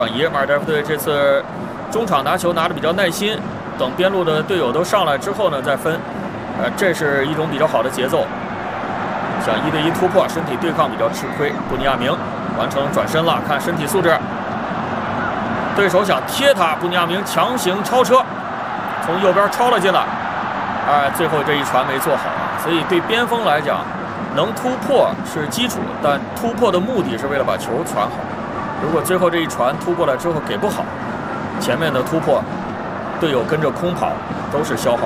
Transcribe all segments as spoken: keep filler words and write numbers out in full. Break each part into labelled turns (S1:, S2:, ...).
S1: 移，马尔代夫队这次中场拿球拿的比较耐心，等边路的队友都上来之后呢再分，呃，这是一种比较好的节奏。想一对一突破，身体对抗比较吃亏。布尼亚明完成转身了，看身体素质。对手想贴他，布尼亚明强行超车，从右边超了进来。哎、呃，最后这一传没做好啊，所以对边锋来讲，能突破是基础，但突破的目的是为了把球传好。如果最后这一传突过来之后给不好，前面的突破，队友跟着空跑都是消耗。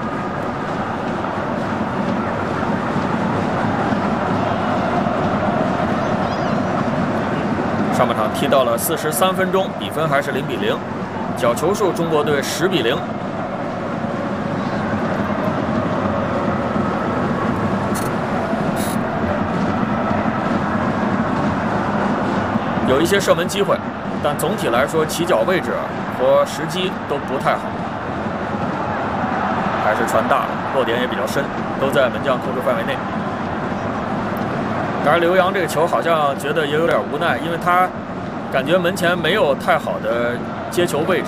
S1: 上半场踢到了四十三分钟，比分还是零比零，角球数中国队十比零。有一些射门机会，但总体来说起脚位置和时机都不太好，还是传大了，落点也比较深，都在门将控制范围内。当然，刘洋这个球好像觉得也有点无奈，因为他感觉门前没有太好的接球位置。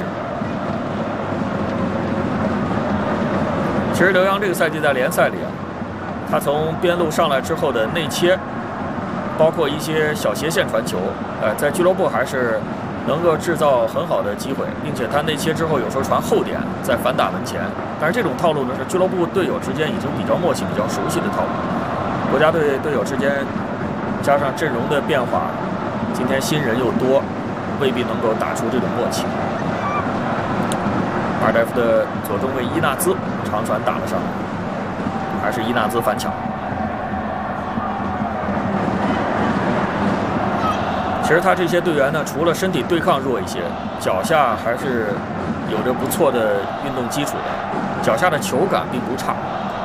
S1: 其实刘洋这个赛季在联赛里啊，他从边路上来之后的内切，包括一些小斜线传球，呃，在俱乐部还是能够制造很好的机会，并且他内切之后有时候传后点，再反打门前。但是这种套路呢，是俱乐部队友之间已经比较默契、比较熟悉的套路。国家队队友之间加上阵容的变化，今天新人又多，未必能够打出这种默契。马尔代夫的左中卫伊纳兹长传打了上来，还是伊纳兹反抢。其实他这些队员呢，除了身体对抗弱一些，脚下还是有着不错的运动基础的，脚下的球感并不差。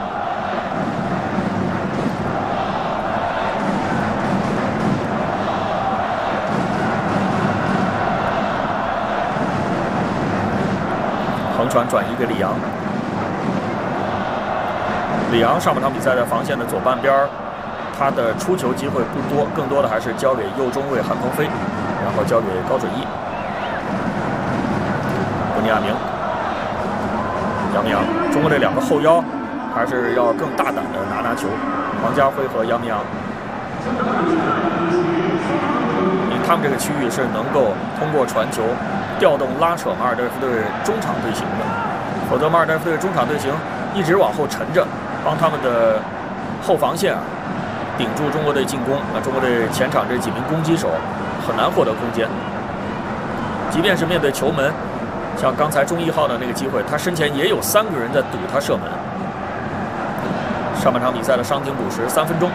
S1: 横传转移给里昂，里昂上半场比赛的防线的左半边，他的出球机会不多，更多的还是交给右中卫韩鹏飞，然后交给高准翼。布尼亚明、杨明洋，中国这两个后腰还是要更大胆的拿拿球。王家辉和杨明洋，因为他们这个区域是能够通过传球调动拉扯马尔代夫队中场队形的，否则马尔代夫队中场队形一直往后沉着，帮他们的后防线啊顶住中国队进攻，那中国队前场这几名攻击手很难获得空间。即便是面对球门，像刚才钟毅浩的那个机会，他身前也有三个人在堵他射门。上半场比赛的伤停补时三分钟。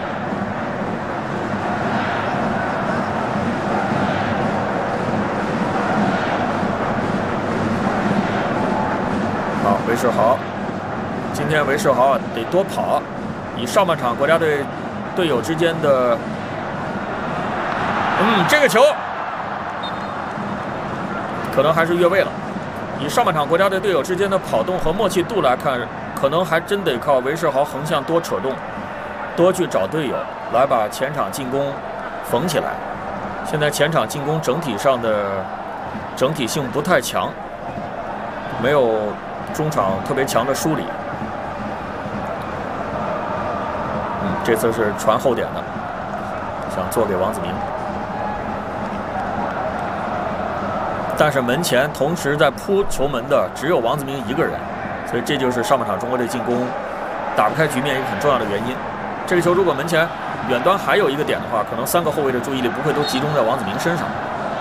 S1: 好，韦世豪，今天韦世豪啊得多跑，以上半场国家队队友之间的，嗯，这个球可能还是越位了。以上半场国家队队友之间的跑动和默契度来看，可能还真得靠韦世豪横向多扯动，多去找队友来把前场进攻缝起来。现在前场进攻整体上的整体性不太强，没有中场特别强的梳理。嗯，这次是传后点的，想做给王子明，但是门前同时在扑球门的只有王子明一个人，所以这就是上半场中国队进攻打不开局面一个很重要的原因。这个球如果门前远端还有一个点的话，可能三个后卫的注意力不会都集中在王子明身上。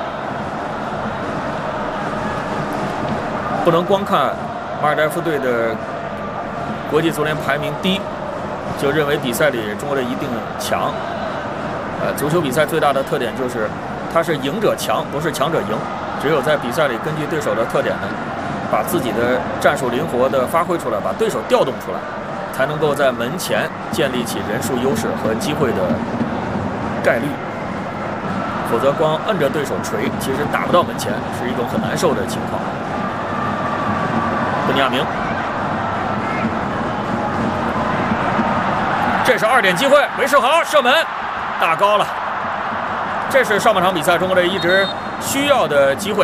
S1: 不能光看马尔代夫队的国际足联排名低，就认为比赛里中国队一定强。呃，足球比赛最大的特点就是它是赢者强，不是强者赢。只有在比赛里根据对手的特点呢，把自己的战术灵活的发挥出来，把对手调动出来，才能够在门前建立起人数优势和机会的概率。否则光摁着对手锤，其实打不到门前，是一种很难受的情况。布尼亚明，这是二点机会，韦世豪射门，打高了。这是上半场比赛中国队一直需要的机会。